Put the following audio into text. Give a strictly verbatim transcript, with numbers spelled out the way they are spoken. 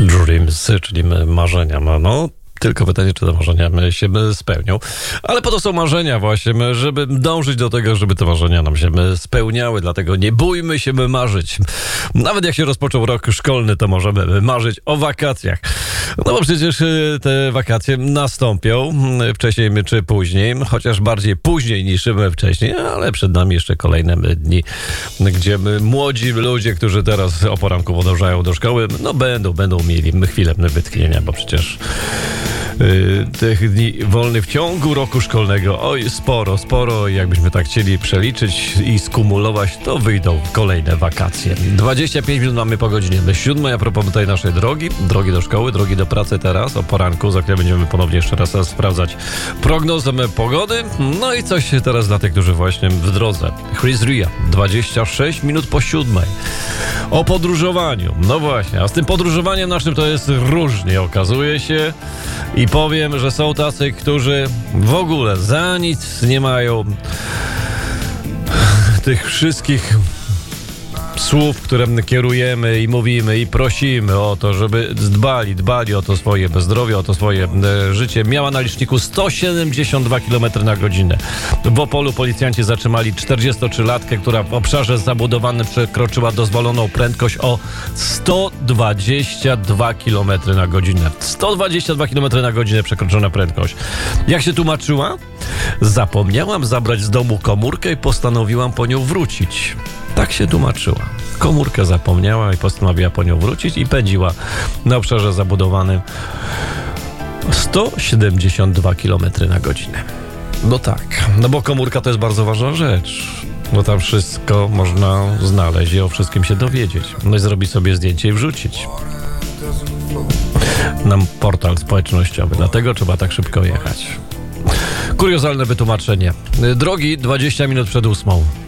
Dreams, czyli marzenia. No, no tylko pytanie, czy te marzenia się spełnią. Ale po to są marzenia właśnie, żeby dążyć do tego, żeby te marzenia nam się spełniały. Dlatego nie bójmy się marzyć. Nawet jak się rozpoczął rok szkolny, to możemy marzyć o wakacjach. No bo przecież te wakacje nastąpią wcześniej czy później, chociaż bardziej później niż wcześniej, ale przed nami jeszcze kolejne dni, gdzie młodzi ludzie, którzy teraz o poranku podążają do szkoły, no będą, będą mieli chwilę wytchnienia, bo przecież Yy, tych dni wolnych w ciągu roku szkolnego, oj, sporo, sporo. Jakbyśmy tak chcieli przeliczyć i skumulować, to wyjdą kolejne wakacje. dwadzieścia pięć minut mamy po godzinie siódmej. A propos tej naszej drogi, drogi do szkoły, drogi do pracy teraz, o poranku. Za chwilę będziemy ponownie jeszcze raz sprawdzać prognozę pogody. No i coś teraz dla tych, którzy właśnie w drodze. Chris Ria, dwadzieścia sześć minut po siódmej. O podróżowaniu. No właśnie, a z tym podróżowaniem naszym to jest różnie, okazuje się. I powiem, że są tacy, którzy w ogóle za nic nie mają tych wszystkich słów, które kierujemy i mówimy i prosimy o to, żeby dbali, dbali o to swoje zdrowie, o to swoje e, życie. Miała na liczniku sto siedemdziesiąt dwa kilometry na godzinę. W Opolu policjanci zatrzymali czterdziestotrzylatkę, która w obszarze zabudowanym przekroczyła dozwoloną prędkość o sto dwadzieścia dwa kilometry na godzinę. sto dwadzieścia dwa kilometry na godzinę przekroczona prędkość. Jak się tłumaczyła? Zapomniałam zabrać z domu komórkę i postanowiłam po nią wrócić. Tak się tłumaczyła. Komórkę zapomniała i postanowiła po nią wrócić i pędziła na obszarze zabudowanym sto siedemdziesiąt dwa kilometry na godzinę. No tak, no bo komórka to jest bardzo ważna rzecz. No tam wszystko można znaleźć i o wszystkim się dowiedzieć. No i zrobić sobie zdjęcie i wrzucić na portal społecznościowy. Dlatego trzeba tak szybko jechać. Kuriozalne wytłumaczenie. Drogi dwadzieścia minut przed ósmą.